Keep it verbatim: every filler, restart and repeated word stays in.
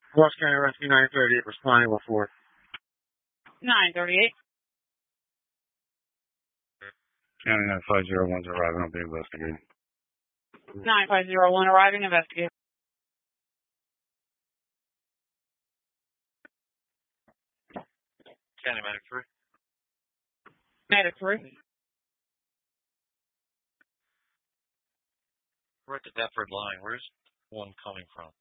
Ross County Rescue nine thirty-eight responding with four. nine thirty-eight. County nine five zero one's arriving, I'll be investigating. nine five zero one arriving, investigate. County Medic three. Medic three. We're at the Deptford line. Where's one coming from?